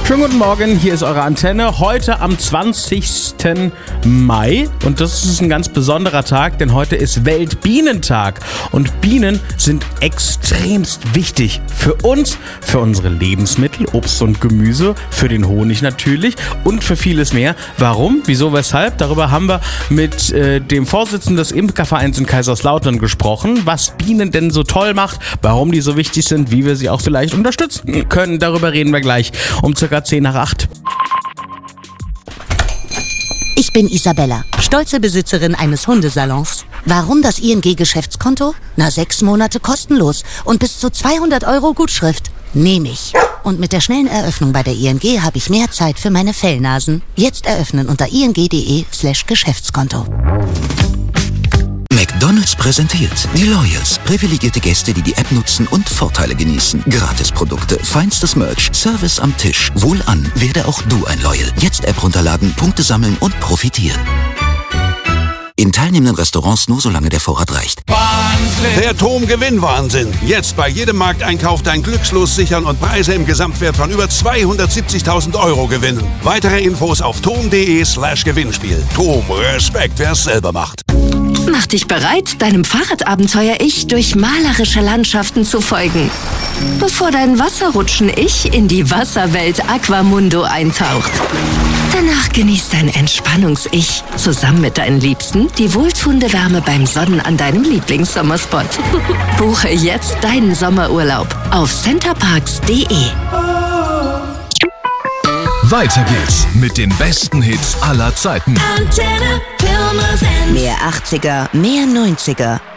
Schönen guten Morgen, hier ist eure Antenne. Heute am 20. Mai und das ist ein ganz besonderer Tag, denn heute ist Weltbienentag. Und Bienen sind extremst wichtig für uns, für unsere Lebensmittel, Obst und Gemüse, für den Honig natürlich und für vieles mehr. Warum, wieso, weshalb? Darüber haben wir mit dem Vorsitzenden des Imkervereins in Kaiserslautern gesprochen, was Bienen denn so toll macht, warum die so wichtig sind, wie wir sie auch vielleicht unterstützen können. Darüber reden wir gleich um circa 7:50. Ich bin Isabella, stolze Besitzerin eines Hundesalons. Warum das ING-Geschäftskonto? 6 Monate kostenlos und bis zu 200 € Gutschrift. Nehme ich. Und mit der schnellen Eröffnung bei der ING habe ich mehr Zeit für meine Fellnasen. Jetzt eröffnen unter ing.de/Geschäftskonto. McDonald's präsentiert die Loyals. Privilegierte Gäste, die die App nutzen und Vorteile genießen. Gratisprodukte, feinstes Merch, Service am Tisch. Wohlan, werde auch du ein Loyal. Jetzt App runterladen, Punkte sammeln und profitieren. In teilnehmenden Restaurants nur solange der Vorrat reicht. Wahnsinn. Der TOM-Gewinnwahnsinn. Jetzt bei jedem Markteinkauf dein Glückslos sichern und Preise im Gesamtwert von über 270.000 € gewinnen. Weitere Infos auf tom.de/Gewinnspiel. TOM, Respekt, wer es selber macht. Mach dich bereit, deinem Fahrradabenteuer-Ich durch malerische Landschaften zu folgen. Bevor dein Wasserrutschen-Ich in die Wasserwelt Aquamundo eintaucht. Danach genießt dein Entspannungs-Ich zusammen mit deinen Liebsten die wohltuende Wärme beim Sonnen an deinem Lieblingssommerspot. Buche jetzt deinen Sommerurlaub auf centerparks.de. Weiter geht's mit den besten Hits aller Zeiten. Antenne. Mehr 80er, mehr 90er.